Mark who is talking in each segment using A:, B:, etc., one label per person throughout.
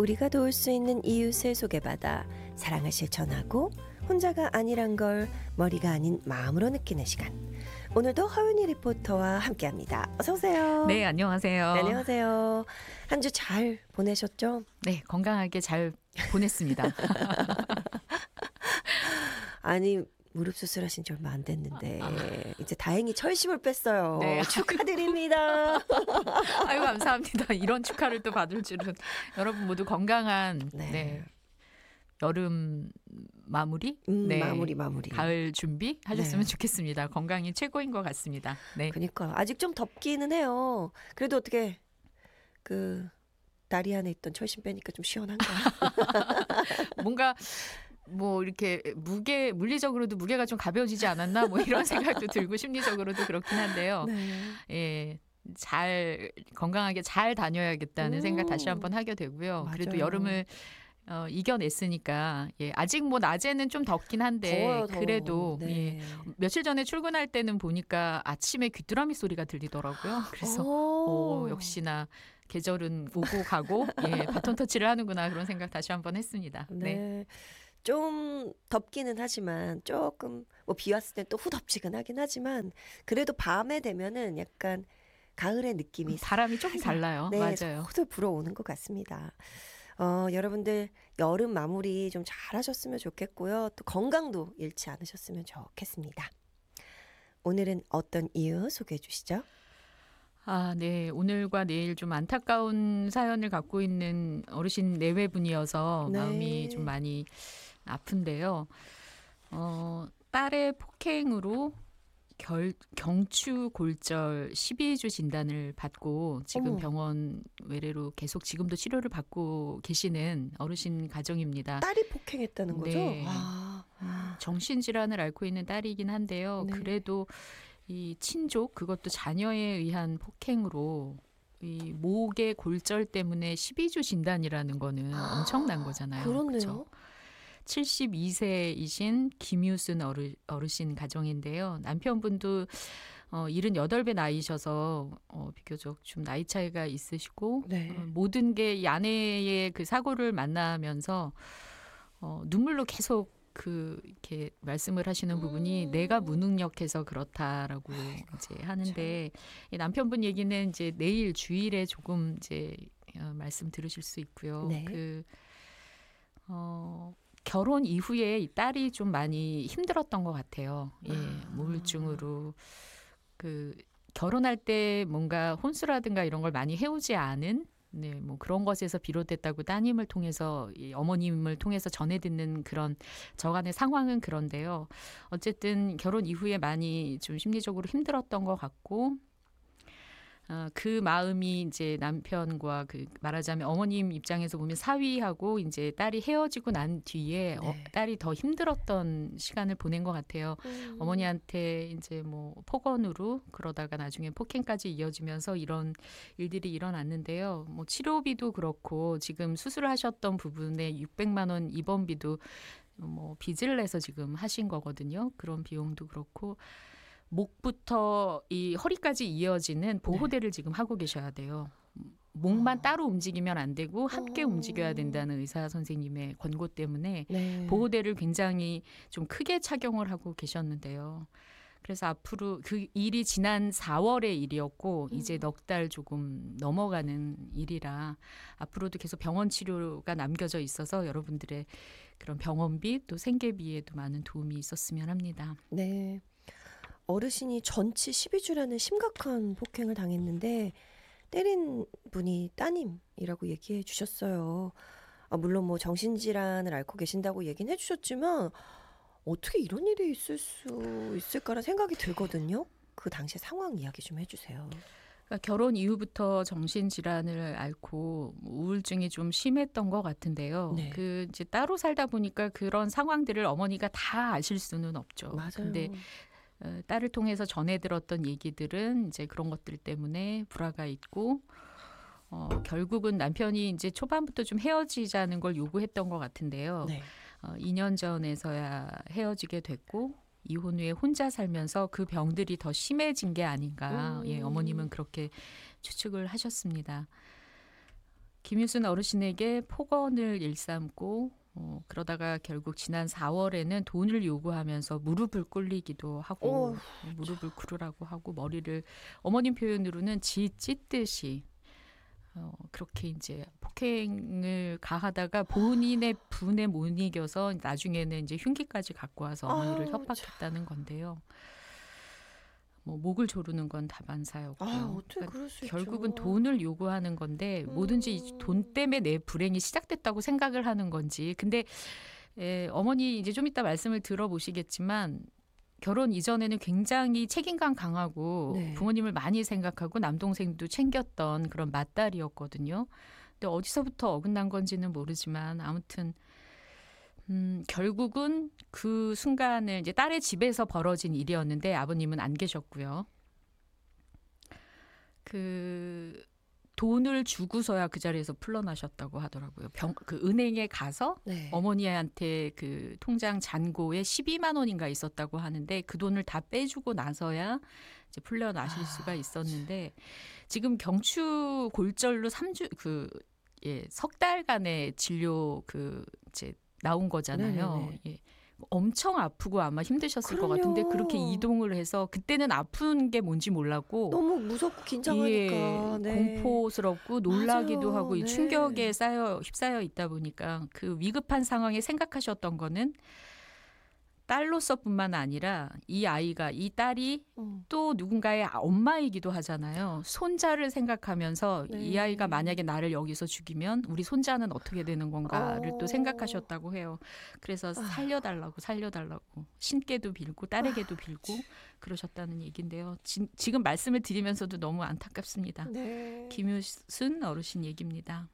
A: 우리가 도울 수 있는 이웃을 소개받아 사랑을 실천하고 혼자가 아니란 걸 머리가 아닌 마음으로 느끼는 시간. 오늘도 허윤희 리포터와 함께합니다. 어서 오세요.
B: 네, 안녕하세요.
A: 네, 안녕하세요. 한 주 잘 보내셨죠?
B: 네, 건강하게 잘 보냈습니다.
A: 아니, 무릎 수술하신 지 얼마 안 됐는데 이제 다행히 철심을 뺐어요.
B: 네.
A: 축하드립니다.
B: 아유, 감사합니다. 이런 축하를 또 받을 줄은. 여러분 모두 건강한
A: 네.
B: 여름 마무리?
A: 마무리.
B: 가을 준비 하셨으면
A: 네.
B: 좋겠습니다. 건강이 최고인 것 같습니다. 네.
A: 그러니까 아직 좀 덥기는 해요. 그래도 어떻게 다리 안에 있던 철심 빼니까 좀 시원한가요?
B: 뭔가 뭐 이렇게 물리적으로도 무게가 좀 가벼워지지 않았나 뭐 이런 생각도 들고 심리적으로도 그렇긴 한데요.
A: 네.
B: 예. 건강하게 잘 다녀야겠다는 생각 다시 한번 하게 되고요.
A: 맞아요.
B: 그래도 여름을 이겨냈으니까 아직 뭐 낮에는 좀 덥긴 한데
A: 더워요.
B: 그래도
A: 네.
B: 며칠 전에 출근할 때는 보니까 아침에 귀뚜라미 소리가 들리더라고요. 그래서 역시나 계절은 오고 가고 바톤 터치를 하는구나 그런 생각 다시 한번 했습니다.
A: 네. 좀 덥기는 하지만 조금 뭐 비 왔을 땐 또 후덥지근하긴 하지만 그래도 밤에 되면은 약간 가을의 느낌이
B: 바람이 조금 달라요. 맞아요.
A: 솔솔 불어오는 것 같습니다. 여러분들 여름 마무리 좀 잘 하셨으면 좋겠고요. 또 건강도 잃지 않으셨으면 좋겠습니다. 오늘은 어떤 이유 소개해 주시죠?
B: 네. 오늘과 내일 좀 안타까운 사연을 갖고 있는 어르신 내외분이어서
A: 네.
B: 마음이 좀 많이 아픈데요. 딸의 폭행으로 경추골절 12주 진단을 받고 지금
A: 어머.
B: 병원 외래로 계속 지금도 치료를 받고 계시는 어르신 가정입니다.
A: 딸이 폭행했다는 거죠?
B: 네.
A: 아.
B: 정신질환을 앓고 있는 딸이긴 한데요.
A: 네.
B: 그래도 이 친족 그것도 자녀에 의한 폭행으로 이 목의 골절 때문에 12주 진단이라는 거는 엄청난 거잖아요.
A: 그렇네요.
B: 그렇죠? 72세이신 김유순 어르신 가정인데요. 남편분도 78배 나이셔서 비교적 좀 나이 차이가 있으시고
A: 네.
B: 모든 게 이 아내의 그 사고를 만나면서 눈물로 계속 이렇게 말씀을 하시는 부분이 내가 무능력해서 그렇다라고 이제 하는데 이 남편분 얘기는 이제 내일 주일에 조금 이제 말씀 들으실 수 있고요.
A: 네.
B: 결혼 이후에 이 딸이 좀 많이 힘들었던 것 같아요. 우울증으로 결혼할 때 뭔가 혼수라든가 이런 걸 많이 해오지 않은 뭐 그런 것에서 비롯됐다고 따님을 통해서 어머님을 통해서 전해 듣는 그런 저간의 상황은 그런데요. 어쨌든 결혼 이후에 많이 좀 심리적으로 힘들었던 것 같고 그 마음이 이제 남편과 말하자면 어머님 입장에서 보면 사위하고 이제 딸이 헤어지고 난 뒤에
A: 네.
B: 딸이 더 힘들었던 시간을 보낸 것 같아요. 어머니한테 이제 뭐 폭언으로 그러다가 나중에 폭행까지 이어지면서 이런 일들이 일어났는데요. 뭐 치료비도 그렇고 지금 수술하셨던 부분에 600만 원 입원비도 뭐 빚을 내서 지금 하신 거거든요. 그런 비용도 그렇고. 목부터 이 허리까지 이어지는 보호대를 지금 하고 계셔야 돼요. 목만 따로 움직이면 안 되고 함께 움직여야 된다는 의사 선생님의 권고 때문에
A: 네.
B: 보호대를 굉장히 좀 크게 착용을 하고 계셨는데요. 그래서 앞으로 그 일이 지난 4월의 일이었고 이제 넉 달 조금 넘어가는 일이라 앞으로도 계속 병원 치료가 남겨져 있어서 여러분들의 그런 병원비 또 생계비에도 많은 도움이 있었으면 합니다.
A: 네. 어르신이 전치 12주라는 심각한 폭행을 당했는데 때린 분이 따님이라고 얘기해 주셨어요. 물론 뭐 정신질환을 앓고 계신다고 얘기는 해주셨지만 어떻게 이런 일이 있을 수 있을까라는 생각이 들거든요. 그 당시 상황 이야기 좀 해주세요.
B: 그러니까 결혼 이후부터 정신질환을 앓고 우울증이 좀 심했던 것 같은데요.
A: 네.
B: 이제 따로 살다 보니까 그런 상황들을 어머니가 다 아실 수는 없죠.
A: 맞아요.
B: 근데 딸을 통해서 전해 들었던 얘기들은 이제 그런 것들 때문에 불화가 있고 결국은 남편이 이제 초반부터 좀 헤어지자는 걸 요구했던 것 같은데요.
A: 네.
B: 2년 전에서야 헤어지게 됐고 이혼 후에 혼자 살면서 그 병들이 더 심해진 게 아닌가. 어머님은 그렇게 추측을 하셨습니다. 김유순 어르신에게 폭언을 일삼고 그러다가 결국 지난 4월에는 돈을 요구하면서 무릎을 꿇리기도 하고 무릎을 꿇으라고 하고 머리를 어머님 표현으로는 찢듯이 그렇게 이제 폭행을 가하다가 본인의 분에 못 이겨서 나중에는 이제 흉기까지 갖고 와서 어머니를 협박했다는 건데요. 뭐 목을 조르는 건 다반사였고요.
A: 어떻게
B: 그러니까
A: 그럴 수
B: 결국은
A: 있죠.
B: 돈을 요구하는 건데 뭐든지 돈 때문에 내 불행이 시작됐다고 생각을 하는 건지. 근데 어머니 이제 좀 이따 말씀을 들어보시겠지만 결혼 이전에는 굉장히 책임감 강하고
A: 네.
B: 부모님을 많이 생각하고 남동생도 챙겼던 그런 맏딸이었거든요. 근데 어디서부터 어긋난 건지는 모르지만 아무튼 결국은 그 순간을 이제 딸의 집에서 벌어진 일이었는데 아버님은 안 계셨고요. 그 돈을 주고서야 그 자리에서 풀려나셨다고 하더라고요. 그 은행에 가서
A: 네.
B: 어머니한테 그 통장 잔고에 12만 원인가 있었다고 하는데 그 돈을 다 빼주고 나서야 이제 풀려나실 수가 있었는데 지금 경추 골절로 3주 석 달간의 진료 이제 나온 거잖아요.
A: 네네네.
B: 예. 엄청 아프고 아마 힘드셨을 것 같은데 그렇게
A: 그럼요.
B: 이동을 해서 그때는 아픈 게 뭔지 몰랐고
A: 너무 무섭고 긴장하니까. 네.
B: 공포스럽고 놀라기도
A: 맞아요.
B: 하고 이
A: 네.
B: 충격에 휩싸여 있다 보니까 그 위급한 상황에 생각하셨던 거는 딸로서뿐만 아니라 이 딸이 또 누군가의 엄마이기도 하잖아요. 손자를 생각하면서
A: 네.
B: 이 아이가 만약에 나를 여기서 죽이면 우리 손자는 어떻게 되는 건가를 또 생각하셨다고 해요. 그래서 살려달라고 신께도 빌고 딸에게도 빌고 그러셨다는 얘기인데요. 지금 말씀을 드리면서도 너무 안타깝습니다.
A: 네.
B: 김유순 어르신 얘기입니다.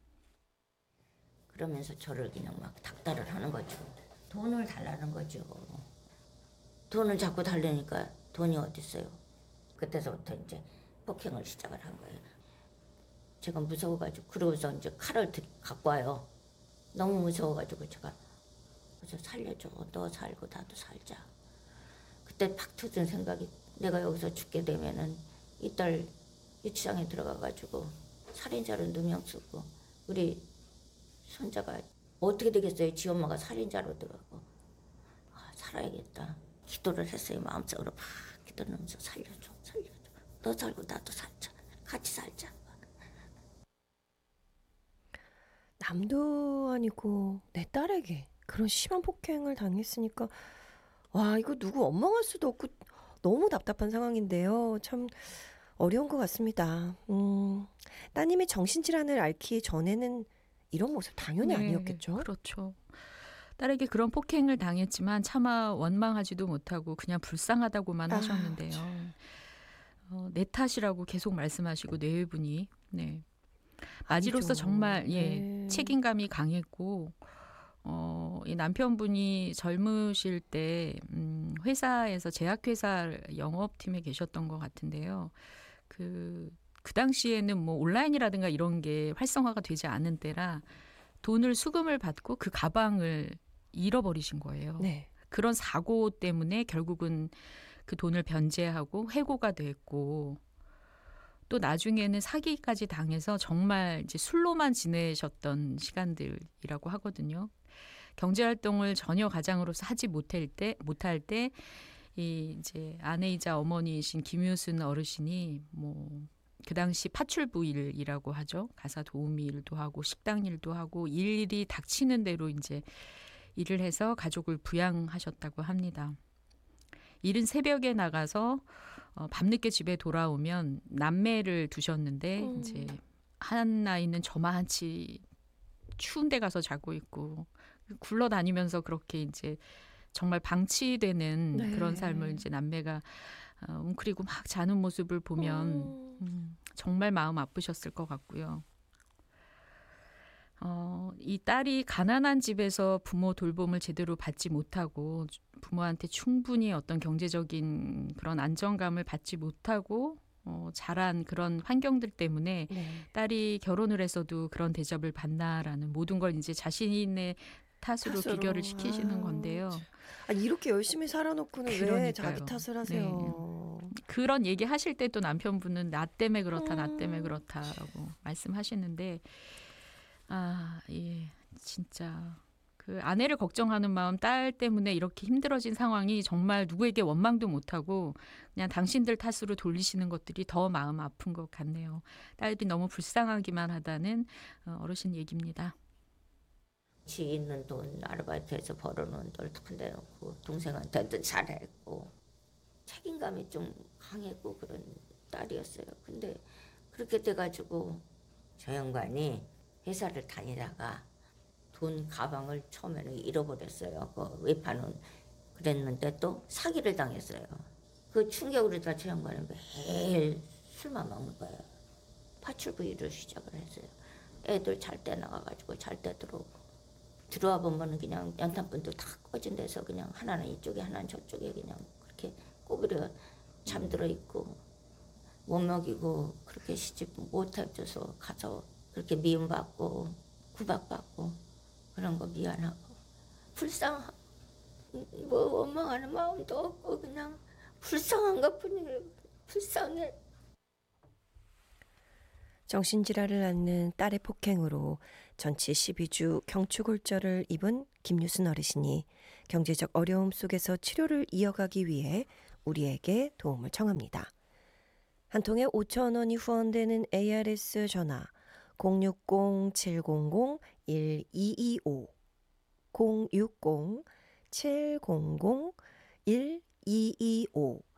C: 그러면서 저를 그냥 막 닥달을 하는 거죠. 돈을 달라는 거죠. 돈을 자꾸 달라니까 돈이 어디 있어요. 그때서부터 이제 폭행을 시작을 한 거예요. 제가 무서워가지고 그러고서 이제 칼을 갖고 와요. 너무 무서워가지고 제가 그래서 살려줘. 너 살고 나도 살자. 그때 팍 터진 생각이 내가 여기서 죽게 되면은 이딸 유치장에 들어가가지고 살인자로 누명 쓰고 우리 손자가 어떻게 되겠어요? 지 엄마가 살인자로 들어가고 살아야겠다. 기도를 했어요. 마음속으로 막 기도하면서 살려줘. 너 살고 나도 살자. 같이 살자.
A: 남도 아니고 내 딸에게 그런 심한 폭행을 당했으니까 와 이거 누구 원망할 수도 없고 너무 답답한 상황인데요. 참 어려운 것 같습니다. 따님의 정신질환을 앓기 전에는 이런 모습 당연히 아니었겠죠?
B: 그렇죠. 딸에게 그런 폭행을 당했지만 차마 원망하지도 못하고 그냥 불쌍하다고만 하셨는데요. 내 탓이라고 계속 말씀하시고 내외분이 아지로서
A: 아니죠.
B: 정말
A: 네.
B: 책임감이 강했고 이 남편분이 젊으실 때 회사에서 제약회사 영업팀에 계셨던 것 같은데요. 그 당시에는 뭐 온라인이라든가 이런 게 활성화가 되지 않은 때라 돈을 수금을 받고 그 가방을 잃어버리신 거예요.
A: 네.
B: 그런 사고 때문에 결국은 그 돈을 변제하고 해고가 됐고 또 나중에는 사기까지 당해서 정말 이제 술로만 지내셨던 시간들이라고 하거든요. 경제활동을 전혀 가장으로서 하지 못할 때 이제 아내이자 어머니이신 김유순 어르신이 그 당시 파출부 일이라고 하죠. 가사 도우미 일도 하고 식당 일도 하고 일이 닥치는 대로 이제 일을 해서 가족을 부양하셨다고 합니다. 이른 새벽에 나가서 밤늦게 집에 돌아오면 남매를 두셨는데 이제 한 아이는 저만치 추운 데 가서 자고 있고 굴러다니면서 그렇게 이제 정말 방치되는 그런 삶을 이제 남매가 웅크리고 막 자는 모습을 보면 정말 마음 아프셨을 것 같고요. 이 딸이 가난한 집에서 부모 돌봄을 제대로 받지 못하고 부모한테 충분히 어떤 경제적인 그런 안정감을 받지 못하고 자란 그런 환경들 때문에 딸이 결혼을 해서도 그런 대접을 받나라는 모든 걸 이제 자신의 탓으로 귀결을 시키시는 건데요.
A: 이렇게 열심히 살아놓고는 왜
B: 그러니까요.
A: 자기 탓을 하세요?
B: 그런 얘기 하실 때 또 남편분은 나 때문에 그렇다, 나 때문에 그렇다라고 말씀하시는데 아, 예. 진짜 그 아내를 걱정하는 마음, 딸 때문에 이렇게 힘들어진 상황이 정말 누구에게 원망도 못하고 그냥 당신들 탓으로 돌리시는 것들이 더 마음 아픈 것 같네요. 딸이 너무 불쌍하기만 하다는 어르신 얘기입니다.
C: 지 있는 돈 아르바이트해서 벌어놓은 돈 다 내놓고 동생한테도 잘했고 책임감이 좀 강했고 그런 딸이었어요. 근데 그렇게 돼가지고 저 양반이 회사를 다니다가 돈 가방을 처음에는 잃어버렸어요. 그 외파는 그랬는데 또 사기를 당했어요. 그 충격으로 다 저 양반은 매일 술만 먹는 거예요. 파출부 일을 시작을 했어요. 애들 잘 때 나가가지고 잘 때 들어오고 들어와 보면은 그냥 연탄불도 다 꺼진 데서 그냥 하나는 이쪽에 하나는 저쪽에 그냥 그렇게 꼬부려 잠들어 있고 못 먹이고 그렇게 시집 못 해줘서 가서 그렇게 미움받고 구박받고 그런 거 미안하고 불쌍하고 뭐 원망하는 마음도 없고 그냥 불쌍한 것뿐이에요. 불쌍해.
A: 정신질환을 앓는 딸의 폭행으로 전치 12주 경추골절을 입은 김유순 어르신이 경제적 어려움 속에서 치료를 이어가기 위해 우리에게 도움을 청합니다. 한 통에 5천 원이 후원되는 ARS 전화 060-700-1225 060-700-1225